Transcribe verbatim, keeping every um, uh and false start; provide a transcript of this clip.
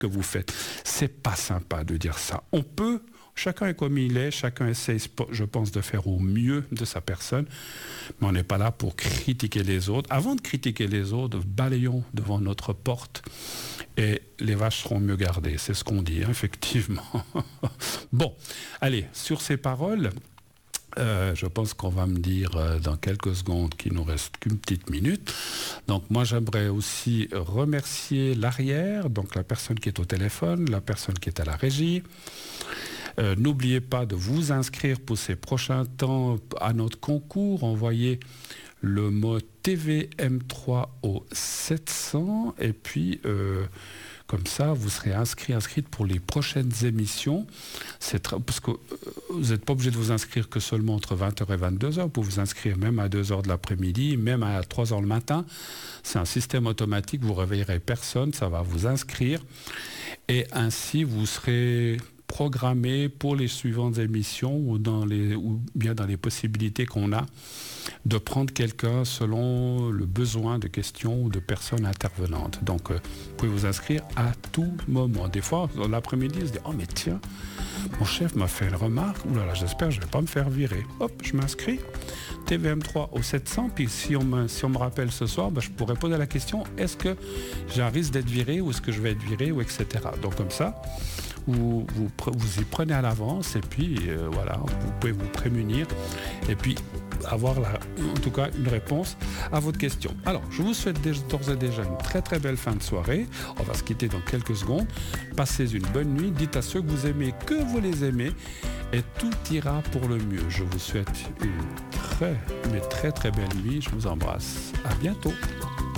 que vous faites. C'est pas sympa de dire ça. On peut, chacun est comme il est, chacun essaie, je pense, de faire au mieux de sa personne, mais on n'est pas là pour critiquer les autres. Avant de critiquer les autres, balayons devant notre porte et les vaches seront mieux gardées. C'est ce qu'on dit, hein, effectivement. Bon, allez, sur ces paroles, Euh, je pense qu'on va me dire euh, dans quelques secondes qu'il nous reste qu'une petite minute. Donc moi j'aimerais aussi remercier l'arrière, donc la personne qui est au téléphone, la personne qui est à la régie. Euh, n'oubliez pas de vous inscrire pour ces prochains temps à notre concours. Envoyez le mot T V M trois au sept cents et puis euh, comme ça, vous serez inscrit, inscrite pour les prochaines émissions. C'est tra- parce que euh, vous n'êtes pas obligé de vous inscrire que seulement entre vingt heures et vingt-deux heures. Vous pouvez vous inscrire même à deux heures de l'après-midi, même à trois heures le matin. C'est un système automatique, vous ne réveillerez personne, ça va vous inscrire. Et ainsi, vous serez programmé pour les suivantes émissions ou, dans les, ou bien dans les possibilités qu'on a de prendre quelqu'un selon le besoin de questions ou de personnes intervenantes. Donc, euh, vous pouvez vous inscrire à tout moment. Des fois, dans l'après-midi, on se dit « Oh, mais tiens, mon chef m'a fait une remarque. Ouh là là, j'espère que je ne vais pas me faire virer. » Hop, je m'inscris. T V M trois au sept cents. Puis si on me, si on me rappelle ce soir, ben, je pourrais poser la question « Est-ce que j'ai un risque d'être viré ou est-ce que je vais être viré ?» ou et cetera. Donc, comme ça, vous, vous, vous y prenez à l'avance et puis euh, voilà, vous pouvez vous prémunir et puis avoir la, en tout cas une réponse à votre question. Alors, je vous souhaite d'ores et déjà une très très belle fin de soirée. On va se quitter dans quelques secondes. Passez une bonne nuit. Dites à ceux que vous aimez que vous les aimez et tout ira pour le mieux. Je vous souhaite une très, mais très très belle nuit. Je vous embrasse. À bientôt.